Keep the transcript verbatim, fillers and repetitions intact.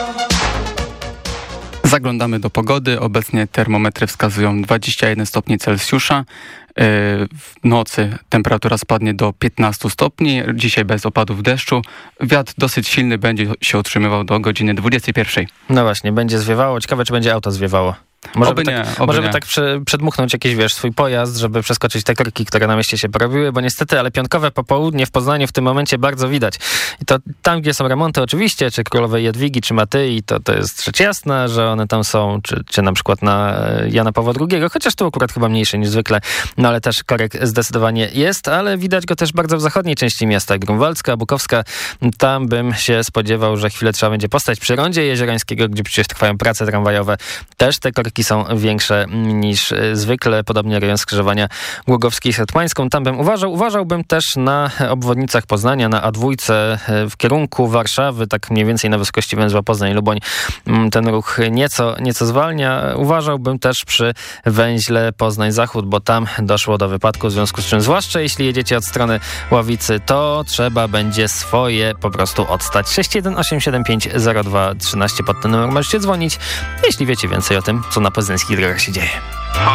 Zaglądamy do pogody. Obecnie termometry wskazują dwadzieścia jeden stopni Celsjusza. W nocy temperatura spadnie do piętnaście stopni. Dzisiaj bez opadów deszczu. Wiatr dosyć silny będzie się utrzymywał do godziny dwudziestej pierwszej. No właśnie, będzie zwiewało. Ciekawe, czy będzie auto zwiewało. Może oby by nie, tak, oby może by nie. tak prze, przedmuchnąć jakiś, wiesz, swój pojazd, żeby przeskoczyć te korki, które na mieście się porobiły, bo niestety, ale piątkowe popołudnie w Poznaniu w tym momencie bardzo widać. I to tam, gdzie są remonty oczywiście, czy Królowej Jadwigi, czy Matyi, to, to jest rzecz jasna, że one tam są, czy, czy na przykład na Jana Pawła drugiego, chociaż tu akurat chyba mniejsze niż zwykle, no ale też korek zdecydowanie jest, ale widać go też bardzo w zachodniej części miasta, Grunwaldzka, Bukowska. Tam bym się spodziewał, że chwilę trzeba będzie postać przy rondzie Jeziorańskiego, gdzie przecież trwają prace tramwajowe. Też te korki są większe niż zwykle, podobnie rejon skrzyżowania Głogowskiej z Hetmańską. Tam bym uważał. Uważałbym też na obwodnicach Poznania, na A dwa w kierunku Warszawy, tak mniej więcej na wysokości węzła Poznań-Luboń ten ruch nieco, nieco zwalnia. Uważałbym też przy węźle Poznań-Zachód, bo tam doszło do wypadku, w związku z czym, zwłaszcza jeśli jedziecie od strony Ławicy, to trzeba będzie swoje po prostu odstać. sześć jeden osiem siedem pięć zero dwa trzynaście pod ten numer możecie dzwonić, jeśli wiecie więcej o tym, co na poznańskich drogach się dzieje.